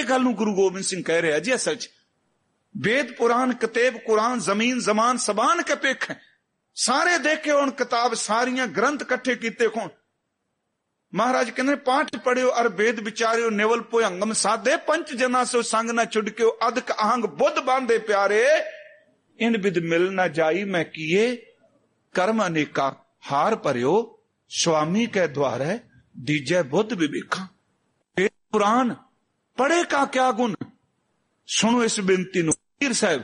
गल नूं गुरु गोबिंद सिंह कह रहा जी। असल च वेद पुराण कतेब कुरान जमीन जमान सबान के पेख सारे देखे हुण किताब सारियां ग्रंथ कट्ठे कीते खोण। महाराज कहते पाठ पढ़ियो अर वेद विचारियो नेवल पोयंगम साधे पंच जना सो संग न छुड़क्यो अदक आहंग बुद्ध बांधे प्यारे इन विद मिल न जाई मैं किए कर्म अनेका हार परियो स्वामी के द्वारे दीजे बुद्ध विवेका। वेद पुराण पढ़े का क्या गुण, सुनो इस बेनती नूं। पीर साहब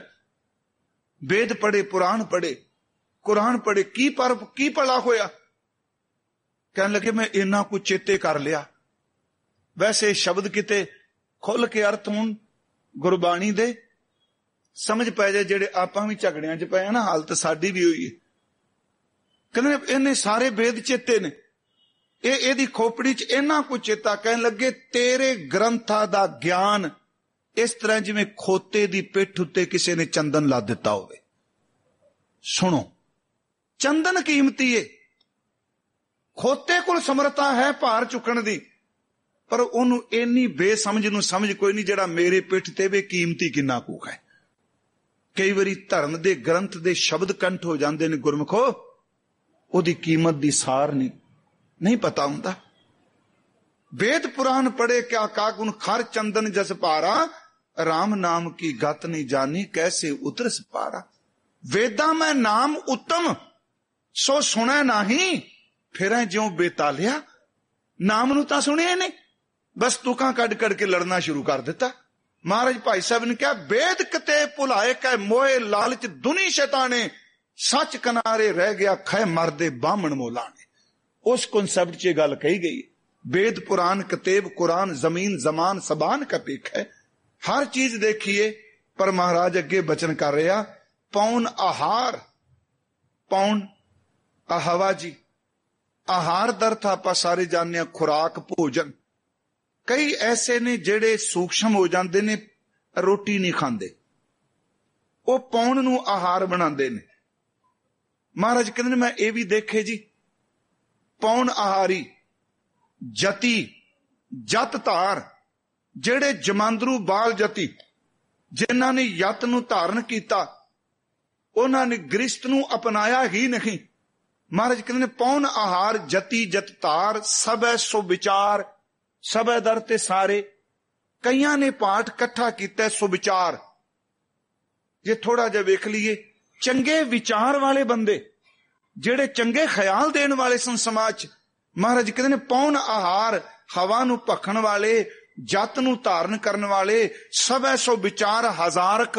वेद पढ़े पुराण पढ़े कुरान पढ़े की भला होया। कहने लगे मैं इना कुछ चेते कर लिया। वैसे शब्द किते खुल के अर्थ हुण गुरबाणी दे समझ पै जाए जेड़े आपां भी झगड़ियां च पए ना, हालत साडी भी हुई है। कहने इन्हें सारे वेद चेते ने, एदी खोपड़ी च इना कुछ चेता। कहने लगे तेरे ग्रंथां दा ज्ञान इस तरह जिवें खोते दी पिठ उत्ते किसी ने चंदन ला दिता होवे। सुनो चंदन कीमती है, खोते कोल समर्था है भार चुकण दी, पर ओनू इन्नी बेसमझ नूं समझ कोई नहीं जेड़ा मेरे पिठ ते वे कीमती किन्ना कू है। कई बारी धर्म दे ग्रंथ दे शब्द कंठ हो जांदे ने गुरमुखो, ओदी कीमत दी सार नहीं पता हुंदा। वेद पुराण पढ़े क्या कागुन खर चंदन जस पारा राम नाम की गत नहीं जानी कैसे उतरस पारा। वेदा में नाम उत्तम सो सुने नाही फिर ज्यों बेतालिया। नाम नूं तां सुनिया नहीं, बस तुकां कड़ कड़ के लड़ना शुरू कर दिता। महाराज भाई साहब ने कहा वेद कते भुलाए कै मोए लालच दुनी शैताने सच किनारे रह गया खै मरदे बामण मोलाने। उस कॉन्सेप्ट च गल कही गई। वेद पुराण कतेब कुरान जमीन जमान सबान का पेख है, हर चीज देखिए। पर महाराज अगे बचन कर रहा पौन आहार, पौन आहवा जी आहार दर्थ आप सारे जानने खुराक भोजन। कई ऐसे ने जेड़े सूक्ष्म हो जाते ने, रोटी नहीं खाते, वो पौन नू आहार बनाते ने। महाराज कहते मैं ये भी देखे जी, पौन आहारी जति जत धार, जेड़े जमांदरू बाल जति जिन्हां ने यत नू धारण किया उन्हां ने गृहस्थ नू अपनाया ही नहीं। महाराज कहते पौन आहार जति जत तार सबै सो विचार, सबै दर ते सारे। कईयां ने पाठ कट्ठा किया सुविचार। जे थोड़ा जा वेख लीए चंगे विचार वाले बंदे जेड़े चंगे ख्याल देन वाले सन समाज। महाराज कहते ने पौन आहार हवा नू भखण वाले जत नू धारण करने वाले सबै सो विचार हजारक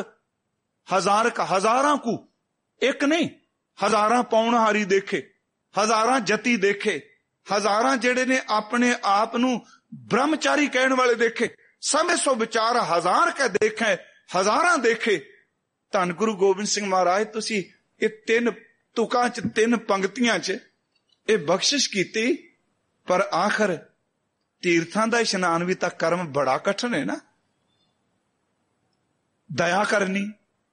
हजारां को एक नहीं, हजारां पौनहारी देखे, हजारां जति देखे, हजारां जेड़े ने अपने आप नू ब्रह्मचारी कहने वाले देखे। सबे सो विचार हजार के देखे, हजारां देखे। धन गुरु गोबिंद सिंह महाराज तुसी ये तीन तुकां च तीन पंक्तियां च ये बख्शिश कीती, पर आखिर तीर्थां दा इशनान भी तां कर्म बड़ा कठिन है ना। दया करनी,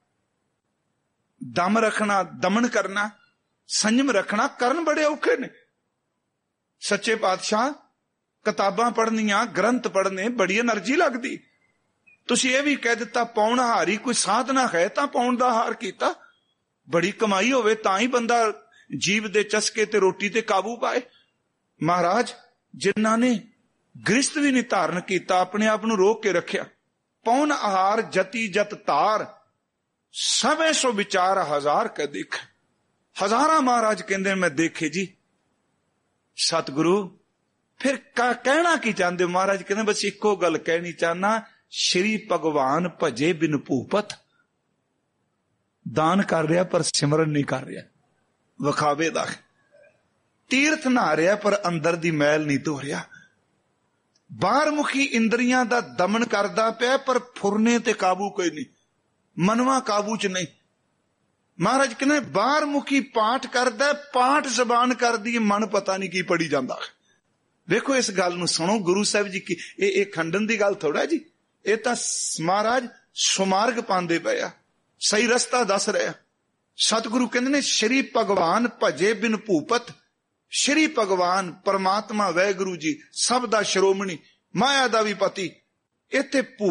दम रखना, दमन करना, संयम रखना, करन बड़े औखे ने। सच्चे पातशाह किताबां पढ़नियां ग्रंथ पढ़ने बड़ी एनर्जी लगदी। तुसी ये भी कह दिता पौन हारी कोई साधना है तां पौन दा हार कीता। बड़ी कमाई होवे तां ही बंदा जीव दे चस्के ते रोटी ते काबू पाए। महाराज जिन्हां ने गृहस्थ भी नहीं धारण किया, अपने आप नू रोक के रखिया। पौन आहार जति जत तार सबे सो विचार हजार के देख। हजारा महाराज कहते मैं देखे जी। सतगुरु फिर कहना की चाहते? महाराज कहते बस इको गल कहनी चाहना, श्री भगवान भजे बिन भूपत। दान कर रहा पर सिमरन नहीं कर रहा, विखावे दा। तीर्थ नहा रहा पर अंदर दी मैल नहीं धो रहा। बाहर मुखी इंद्रियां दा दमन करदा पिया पर फुरने ते काबू कोई नहीं, मनवा काबू च नहीं। महाराज कहने बाहर मुखी पाठ करदा, पाठ जबान कर दी, मन पता नहीं की पढ़ी जांदा। देखो इस गल नूं सुनो, गुरु साहब जी की ये खंडन की गल थोड़ा जी, ये तां महाराज सुमार्ग पांदे पिया, सही रस्ता दस रहा। सतगुरु कहंदे ने श्री भगवान भजे बिन भूपत। श्री भगवान परमात्मा वैगुरु जी सब दा श्रोमणी, माया दा भी पति। इत्थे